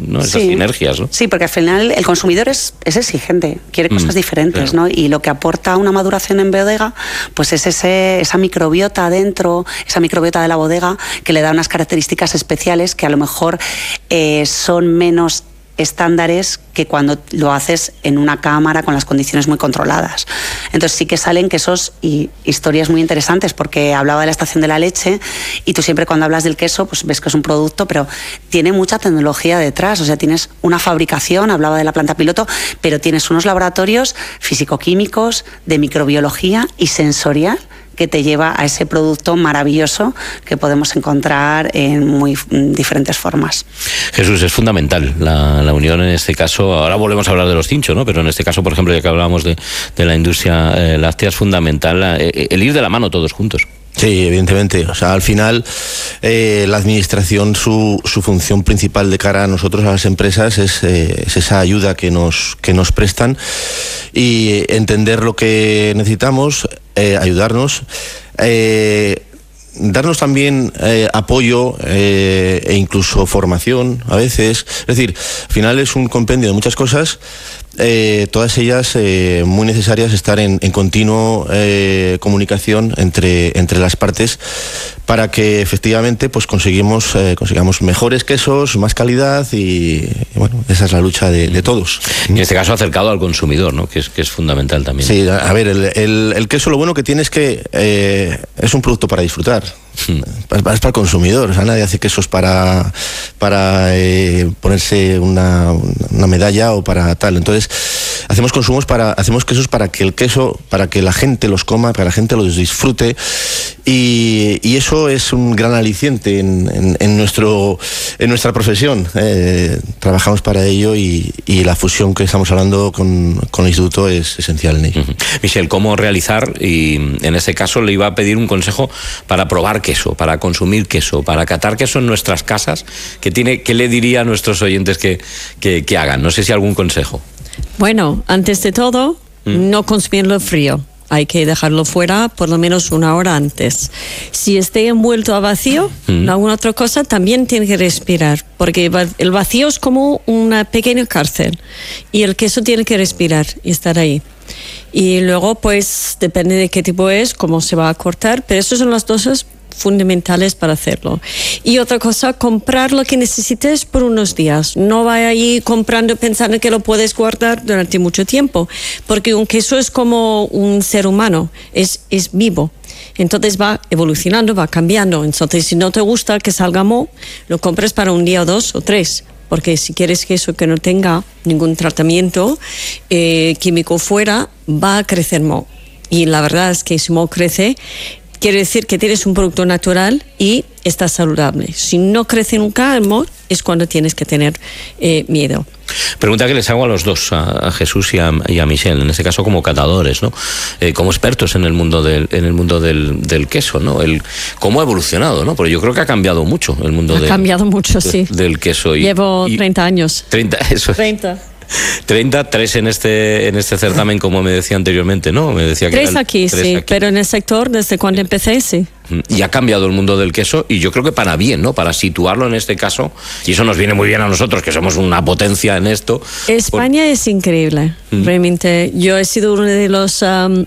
¿no? Esas sinergias, ¿no? Sí, porque al final el consumidor es exigente, quiere cosas diferentes, claro. ¿no? Y lo que aporta una maduración en bodega, pues es esa microbiota adentro, esa microbiota de la bodega, que le da unas características especiales que a lo mejor son menos estándares que cuando lo haces en una cámara con las condiciones muy controladas. Entonces sí que salen quesos y historias muy interesantes, porque hablaba de la estación de la leche y tú siempre cuando hablas del queso pues ves que es un producto, pero tiene mucha tecnología detrás. O sea, tienes una fabricación, hablaba de la planta piloto, pero tienes unos laboratorios físico-químicos, de microbiología y sensorial, que te lleva a ese producto maravilloso que podemos encontrar en muy diferentes formas. Jesús, es fundamental la unión en este caso. Ahora volvemos a hablar de los cinchos, ¿no? Pero en este caso, por ejemplo, ya que hablábamos de la industria láctea, es fundamental el ir de la mano todos juntos. Sí, evidentemente. O sea, al final la administración, su función principal de cara a nosotros, a las empresas, es esa ayuda que nos prestan y entender lo que necesitamos, ayudarnos, darnos también apoyo e incluso formación a veces. Es decir, al final es un compendio de muchas cosas, todas ellas muy necesarias, estar en continuo comunicación entre las partes, para que efectivamente pues consigamos mejores quesos, más calidad y bueno, esa es la lucha de todos. En este caso acercado al consumidor, ¿no? Que es fundamental también. Sí, a ver, el queso lo bueno que tiene es que es un producto para disfrutar. Es para el consumidor. O sea, nadie hace quesos para ponerse una medalla o para tal. Entonces hacemos quesos para que la gente los coma, para que la gente los disfrute, y eso es un gran aliciente en nuestra profesión. Trabajamos para ello y la fusión que estamos hablando con el instituto es esencial en ello. Michel, ¿cómo realizar? Y en este caso le iba a pedir un consejo para probar queso, para consumir queso, para catar queso en nuestras casas. ¿Qué le diría a nuestros oyentes que hagan? No sé si algún consejo. Bueno, antes de todo, no consumirlo frío. Hay que dejarlo fuera por lo menos 1 hora antes. Si esté envuelto a vacío, alguna otra cosa, también tiene que respirar, porque el vacío es como una pequeña cárcel y el queso tiene que respirar y estar ahí. Y luego, pues, depende de qué tipo es, cómo se va a cortar, pero esas son las cosas fundamentales para hacerlo. Y otra cosa, comprar lo que necesites por unos días. No vaya ahí comprando pensando que lo puedes guardar durante mucho tiempo, porque un queso es como un ser humano, es vivo. Entonces va evolucionando, va cambiando. Entonces, si no te gusta que salga moho, lo compras para 1 día o 2 o 3. Porque si quieres queso que no tenga ningún tratamiento químico fuera, va a crecer moho. Y la verdad es que si moho crece, quiere decir que tienes un producto natural y está saludable. Si no crece nunca el moho, es cuando tienes que tener miedo. Pregunta que les hago a los dos, a Jesús y a Michel, en este caso como catadores, ¿no? Como expertos en el mundo del queso, ¿no? Cómo ha evolucionado, ¿no? Porque yo creo que ha cambiado mucho el mundo del queso. Llevo 30 años. 30, eso. 33 en este certamen, como me decía anteriormente, ¿no? Me decía que 3 aquí, sí, pero en el sector, desde cuando empecé, sí. Y ha cambiado el mundo del queso, y yo creo que para bien, ¿no? Para situarlo en este caso, y eso nos viene muy bien a nosotros, que somos una potencia en esto. España es increíble, realmente. Yo he sido uno de los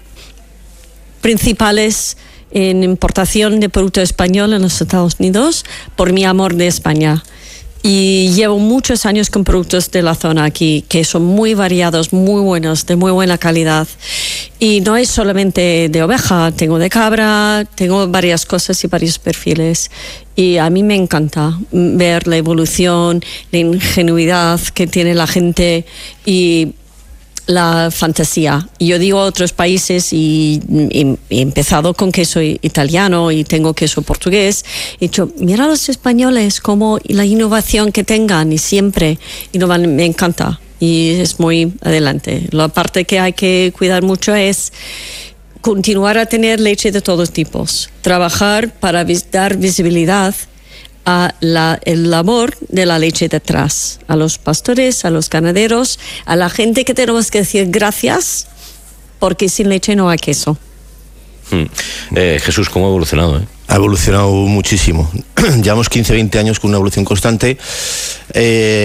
principales en importación de producto español en los Estados Unidos por mi amor de España. Y llevo muchos años con productos de la zona aquí, que son muy variados, muy buenos, de muy buena calidad. Y no es solamente de oveja, tengo de cabra, tengo varias cosas y varios perfiles. Y a mí me encanta ver la evolución, la ingenuidad que tiene la gente y la fantasía. Yo digo a otros países y he empezado con queso italiano y tengo queso portugués. He dicho, mira a los españoles como la innovación que tengan y siempre innovan, me encanta y es muy adelante. La parte que hay que cuidar mucho es continuar a tener leche de todos tipos, trabajar para dar visibilidad a el labor de la leche detrás, a los pastores, a los ganaderos, a la gente que tenemos que decir gracias, porque sin leche no hay queso. Jesús, ¿cómo ha evolucionado? Ha evolucionado muchísimo. Llevamos 15-20 años con una evolución constante.